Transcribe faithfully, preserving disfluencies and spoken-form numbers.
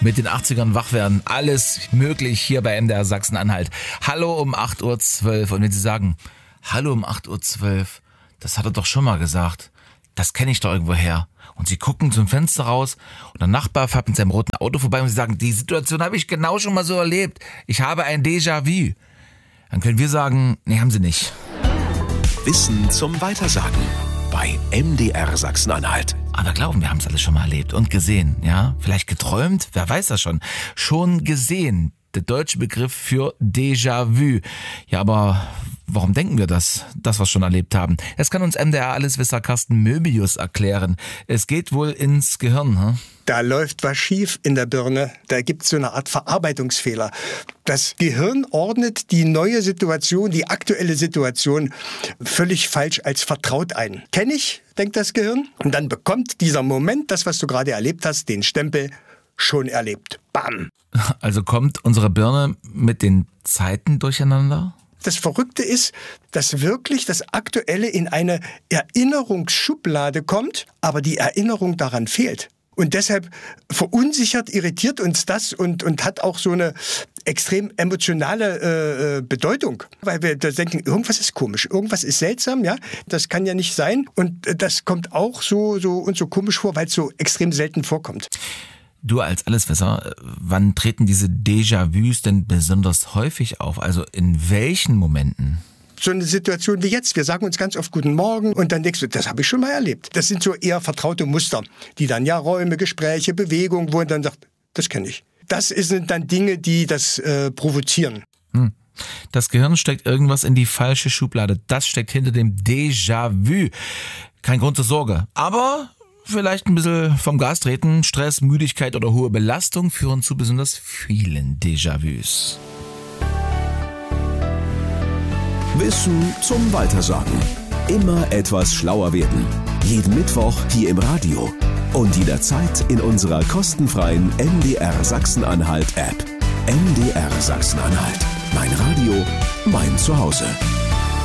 Mit den achtzigern wach werden, alles möglich hier bei M D R Sachsen-Anhalt. Hallo um acht Uhr zwölf. Und wenn Sie sagen, hallo um acht Uhr zwölf, das hat er doch schon mal gesagt. Das kenne ich doch irgendwo her. Und Sie gucken zum Fenster raus und der Nachbar fährt mit seinem roten Auto vorbei und Sie sagen, die Situation habe ich genau schon mal so erlebt. Ich habe ein Déjà-vu. Dann können wir sagen, nee, haben Sie nicht. Wissen zum Weitersagen bei M D R Sachsen-Anhalt. Aber glauben, wir haben es alles schon mal erlebt und gesehen, ja? Vielleicht geträumt, wer weiß das schon. Schon gesehen, der deutsche Begriff für Déjà-vu. Ja, aber warum denken wir das, das was wir schon erlebt haben? Das kann uns M D R-Alleswisser Carsten Möbius erklären. Es geht wohl ins Gehirn, hm? Da läuft was schief in der Birne. Da gibt es so eine Art Verarbeitungsfehler. Das Gehirn ordnet die neue Situation, die aktuelle Situation völlig falsch als vertraut ein. Kenn ich, denkt das Gehirn. Und dann bekommt dieser Moment, das, was du gerade erlebt hast, den Stempel schon erlebt. Bam. Also kommt unsere Birne mit den Zeiten durcheinander? Das Verrückte ist, dass wirklich das Aktuelle in eine Erinnerungsschublade kommt, aber die Erinnerung daran fehlt. Und deshalb verunsichert, irritiert uns das und, und hat auch so eine extrem emotionale äh, Bedeutung. Weil wir da denken, irgendwas ist komisch, irgendwas ist seltsam, ja, das kann ja nicht sein. Und das kommt auch so, so uns so komisch vor, weil es so extrem selten vorkommt. Du als Alleswisser, wann treten diese Déjà-vus denn besonders häufig auf? Also in welchen Momenten? So eine Situation wie jetzt. Wir sagen uns ganz oft Guten Morgen und dann denkst du, das habe ich schon mal erlebt. Das sind so eher vertraute Muster, die dann ja Räume, Gespräche, Bewegungen, wo man dann sagt, das kenne ich. Das sind dann Dinge, die das äh, provozieren. Hm. Das Gehirn steckt irgendwas in die falsche Schublade. Das steckt hinter dem Déjà-vu. Kein Grund zur Sorge. Aber vielleicht ein bisschen vom Gas treten. Stress, Müdigkeit oder hohe Belastung führen zu besonders vielen Déjà-vus. Wissen zum Weitersagen. Immer etwas schlauer werden. Jeden Mittwoch hier im Radio. Und jederzeit in unserer kostenfreien M D R Sachsen-Anhalt App. M D R Sachsen-Anhalt. Mein Radio, mein Zuhause.